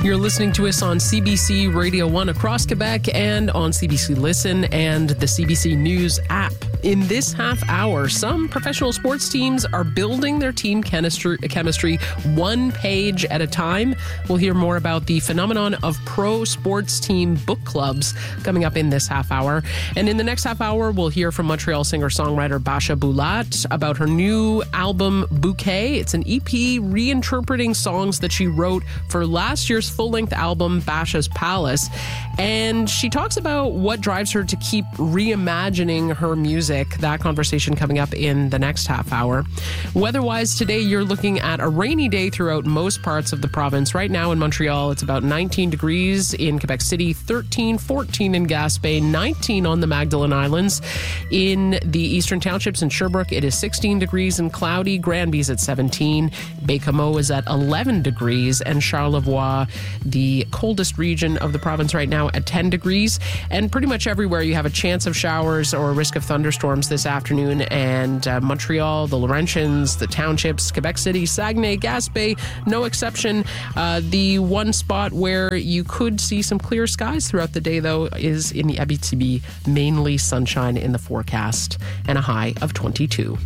You're listening to us on CBC Radio 1 across Quebec and on CBC Listen and the CBC News app. In this half hour, some professional sports teams are building their team chemistry one page at a time. We'll hear more about the phenomenon of pro sports team book clubs coming up in this half hour. And in the next half hour, we'll hear from Montreal singer-songwriter Basha Boulat about her new album, Bouquet. It's an EP reinterpreting songs that she wrote for last year's full-length album, Basha's Palace. And she talks about what drives her to keep reimagining her music. That conversation coming up in the next half hour. Weather-wise, today you're looking at a rainy day throughout most parts of the province. Right now in Montreal, it's about 19 degrees. In Quebec City, 13, 14 in Gaspé, 19 on the Magdalen Islands. In the Eastern Townships in Sherbrooke, it is 16 degrees and cloudy. Granby's at 17. Baie-Comeau is at 11 degrees. And Charlevoix, the coldest region of the province right now, at 10 degrees. And pretty much everywhere you have a chance of showers or a risk of thunderstorms this afternoon. And Montreal, the Laurentians, the Townships, Quebec City, Saguenay, Gaspé, no exception. The one spot where you could see some clear skies throughout the day, though, is in the Abitibi. Mainly sunshine in the forecast and a high of 22.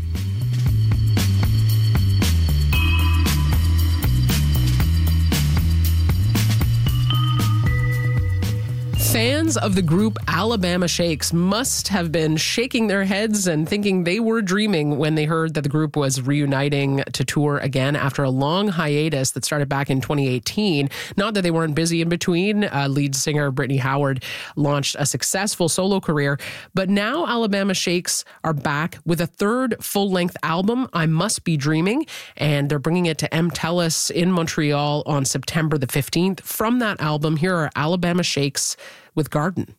Fans of the group Alabama Shakes must have been shaking their heads and thinking they were dreaming when they heard that the group was reuniting to tour again after a long hiatus that started back in 2018. Not that they weren't busy in between. Lead singer Brittany Howard launched a successful solo career, but now Alabama Shakes are back with a third full-length album, I Must Be Dreaming, and they're bringing it to M. Telus in Montreal on September the 15th. From that album, here are Alabama Shakes with Garden.